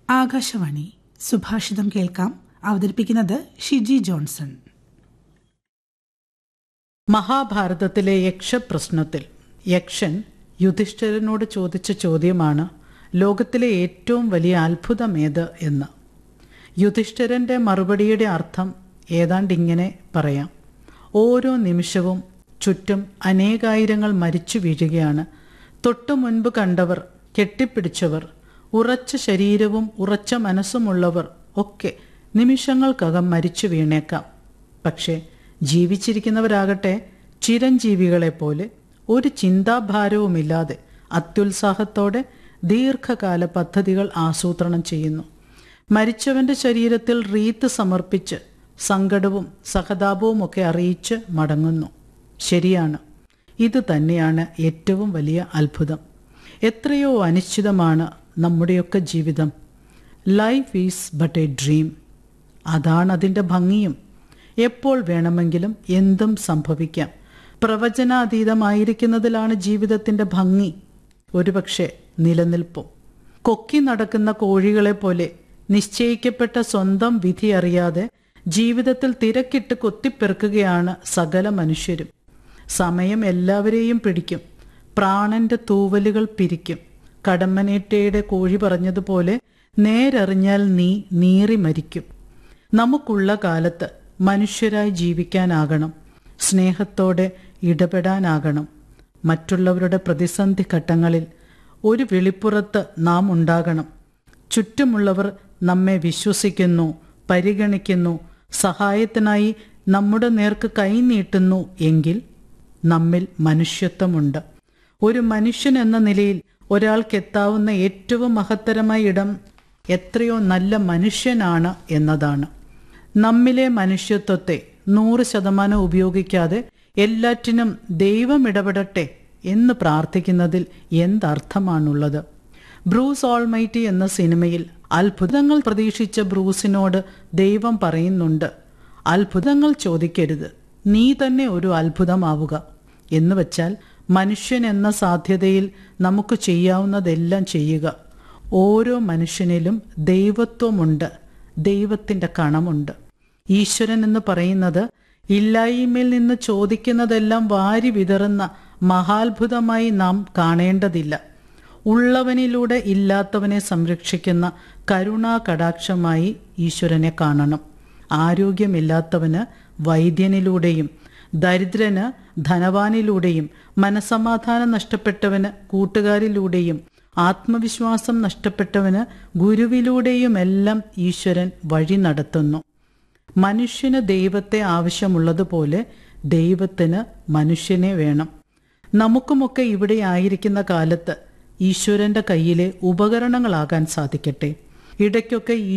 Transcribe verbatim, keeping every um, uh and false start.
ആകാശവാണി സുഭാഷിതം കേൾക്കാം. അവതരിപ്പിക്കുന്നത് ഷിജി ജോൺസൺ. മഹാഭാരതത്തിലെ യക്ഷപ്രശ്നത്തിൽ യക്ഷൻ യുധിഷ്ഠിരനോട് ചോദിച്ച ചോദ്യമാണ് ലോകത്തിലെ ഏറ്റവും വലിയ അത്ഭുതമേത് എന്ന്. യുധിഷ്ഠിരന്റെ മറുപടിയുടെ അർത്ഥം ഏതാണ്ടിങ്ങനെ പറയാം: ഓരോ നിമിഷവും ചുറ്റും അനേകായിരങ്ങൾ മരിച്ചു വീഴുകയാണ്. തൊട്ടു മുൻപ് കണ്ടവർ, കെട്ടിപ്പിടിച്ചവർ, ഉറച്ച ശരീരവും ഉറച്ച മനസ്സുമുള്ളവർ ഒക്കെ നിമിഷങ്ങൾക്കകം മരിച്ചു വീണേക്കാം. പക്ഷേ ജീവിച്ചിരിക്കുന്നവരാകട്ടെ ചിരഞ്ജീവികളെപ്പോലെ ഒരു ചിന്താഭാരവുമില്ലാതെ അത്യുത്സാഹത്തോടെ ദീർഘകാല പദ്ധതികൾ ആസൂത്രണം ചെയ്യുന്നു. മരിച്ചവന്റെ ശരീരത്തിൽ റീത്ത് സമർപ്പിച്ച് സങ്കടവും സഹതാപവുമൊക്കെ അറിയിച്ച് മടങ്ങുന്നു. ശരിയാണ്, ഇത് തന്നെയാണ് ഏറ്റവും വലിയ അത്ഭുതം. എത്രയോ അനിശ്ചിതമാണ് നമ്മുടെയൊക്കെ ജീവിതം. Life is but A dream. അതാണ് അതിൻ്റെ ഭംഗിയും. എപ്പോൾ വേണമെങ്കിലും എന്തും സംഭവിക്കാം. പ്രവചനാതീതമായിരിക്കുന്നതിലാണ് ജീവിതത്തിൻ്റെ ഭംഗി, ഒരുപക്ഷെ നിലനിൽപ്പും. കൊക്കി നടക്കുന്ന കോഴികളെ പോലെ നിശ്ചയിക്കപ്പെട്ട സ്വന്തം വിധി അറിയാതെ ജീവിതത്തിൽ തിരക്കിട്ട് കൊത്തിപ്പെറുക്കുകയാണ് സകല മനുഷ്യരും. സമയം എല്ലാവരെയും പിടിക്കും, പ്രാണന്റെ തൂവലുകൾ പിരിക്കും. കടമ്മനേറ്റയുടെ കോഴി പറഞ്ഞതുപോലെ നേരറിഞ്ഞാൽ നീ നീറി മരിക്കും. നമുക്കുള്ള കാലത്ത് മനുഷ്യരായി ജീവിക്കാനാകണം, സ്നേഹത്തോടെ ഇടപെടാനാകണം. മറ്റുള്ളവരുടെ പ്രതിസന്ധി ഘട്ടങ്ങളിൽ ഒരു വെളിപ്പുറത്ത് നാം ഉണ്ടാകണം. ചുറ്റുമുള്ളവർ നമ്മെ വിശ്വസിക്കുന്നു, പരിഗണിക്കുന്നു, സഹായത്തിനായി നമ്മുടെ നേർക്ക് കൈനീട്ടുന്നു എങ്കിൽ നമ്മിൽ മനുഷ്യത്വമുണ്ട്. ഒരു മനുഷ്യൻ എന്ന നിലയിൽ ഒരാൾക്കെത്താവുന്ന ഏറ്റവും മഹത്തരമായ ഇടം എത്രയോ നല്ല മനുഷ്യനാണ് എന്നതാണ്. നമ്മിലെ മനുഷ്യത്വത്തെ നൂറ് ശതമാനം ഉപയോഗിക്കാതെ എല്ലാറ്റിനും ദൈവം ഇടപെടട്ടെ എന്ന് പ്രാർത്ഥിക്കുന്നതിൽ എന്തർത്ഥമാണുള്ളത്? ബ്രൂസ് ഓൾമൈറ്റി എന്ന സിനിമയിൽ അത്ഭുതങ്ങൾ പ്രതീക്ഷിച്ച ബ്രൂസിനോട് ദൈവം പറയുന്നുണ്ട്, അത്ഭുതങ്ങൾ ചോദിക്കരുത്, നീ തന്നെ ഒരു അത്ഭുതമാവുക. എന്ന് വച്ചാൽ മനുഷ്യൻ എന്ന സാധ്യതയിൽ നമുക്ക് ചെയ്യാവുന്നതെല്ലാം ചെയ്യുക. ഓരോ മനുഷ്യനിലും ദൈവത്വമുണ്ട്, ദൈവത്തിൻ്റെ കണമുണ്ട്. ഈശ്വരൻ എന്ന് പറയുന്നത് ഇല്ലായ്മയിൽ നിന്ന് ചോദിക്കുന്നതെല്ലാം വാരി വിതറുന്ന മഹാത്ഭുതമായി നാം കാണേണ്ടതില്ല. ഉള്ളവനിലൂടെ ഇല്ലാത്തവനെ സംരക്ഷിക്കുന്ന കരുണാ കടാക്ഷമായി ഈശ്വരനെ കാണണം. ആരോഗ്യമില്ലാത്തവന് വൈദ്യനിലൂടെയും, ദരിദ്രന് ധനവാനിലൂടെയും, മനസമാധാനം നഷ്ടപ്പെട്ടവന് കൂട്ടുകാരിലൂടെയും, ആത്മവിശ്വാസം നഷ്ടപ്പെട്ടവന് ഗുരുവിലൂടെയുമെല്ലാം ഈശ്വരൻ വഴി നടത്തുന്നു. മനുഷ്യന് ദൈവത്തെ ആവശ്യമുള്ളതുപോലെ ദൈവത്തിന് മനുഷ്യനെ വേണം. നമുക്കുമൊക്കെ ഇവിടെ ആയിരിക്കുന്ന കാലത്ത് ഈശ്വരൻ്റെ കയ്യിലെ ഉപകരണങ്ങളാകാൻ സാധിക്കട്ടെ. ഇടയ്ക്കൊക്കെ